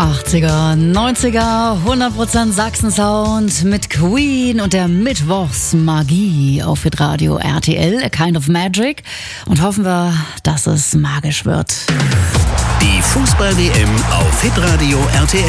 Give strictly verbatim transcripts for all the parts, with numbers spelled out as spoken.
achtziger, neunziger, hundert Prozent Sachsen-Sound mit Queen und der Mittwochsmagie auf Hitradio R T L, A Kind of Magic. Und hoffen wir, dass es magisch wird. Die Fußball-W M auf Hitradio R T L.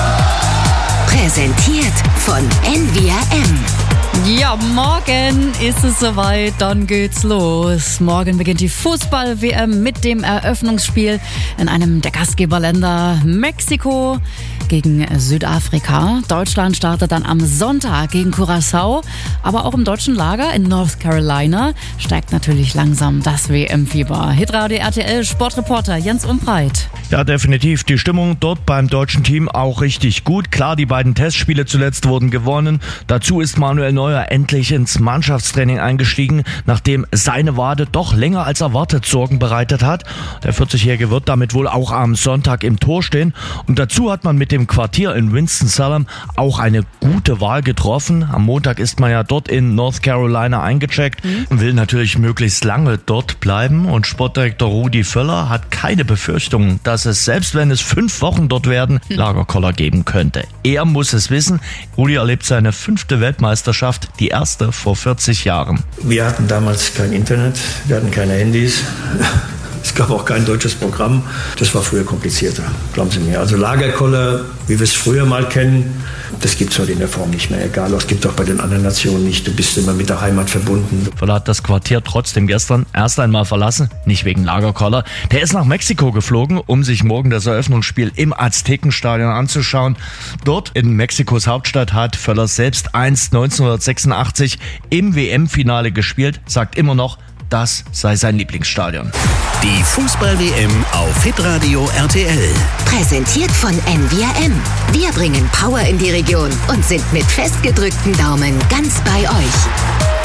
Präsentiert von N V R M. Ja, morgen ist es soweit, dann geht's los. Morgen beginnt die Fußball-W M mit dem Eröffnungsspiel in einem der Gastgeberländer Mexiko gegen Südafrika. Deutschland startet dann am Sonntag gegen Curaçao, aber auch im deutschen Lager in North Carolina steigt natürlich langsam das W M-Fieber. Hitradio R T L Sportreporter Jens Umbreit. Ja, definitiv. Die Stimmung dort beim deutschen Team auch richtig gut. Klar, die beiden Testspiele zuletzt wurden gewonnen. Dazu ist Manuel Neuer endlich ins Mannschaftstraining eingestiegen, nachdem seine Wade doch länger als erwartet Sorgen bereitet hat. Der vierzigjährige wird damit wohl auch am Sonntag im Tor stehen. Und dazu hat man mit dem Quartier in Winston-Salem auch eine gute Wahl getroffen. Am Montag ist man ja dort in North Carolina eingecheckt und will natürlich möglichst lange dort bleiben. Und Sportdirektor Rudi Völler hat keine Befürchtungen, dass es, selbst wenn es fünf Wochen dort werden, Lagerkoller geben könnte. Er muss es wissen. Rudi erlebt seine fünfte Weltmeisterschaft, die erste vor vierzig Jahren. Wir hatten damals kein Internet, wir hatten keine Handys. Es gab auch kein deutsches Programm. Das war früher komplizierter, glauben Sie mir. Also Lagerkoller, wie wir es früher mal kennen, das gibt es heute in der Form nicht mehr. Egal, es gibt auch bei den anderen Nationen nicht. Du bist immer mit der Heimat verbunden. Völler hat das Quartier trotzdem gestern erst einmal verlassen, nicht wegen Lagerkoller. Der ist nach Mexiko geflogen, um sich morgen das Eröffnungsspiel im Aztekenstadion anzuschauen. Dort in Mexikos Hauptstadt hat Völler selbst einst neunzehnhundertsechsundachtzig im W M-Finale gespielt, sagt immer noch, das sei sein Lieblingsstadion. Die Fußball-W M auf Hitradio R T L. Präsentiert von N V R M. Wir bringen Power in die Region und sind mit festgedrückten Daumen ganz bei euch.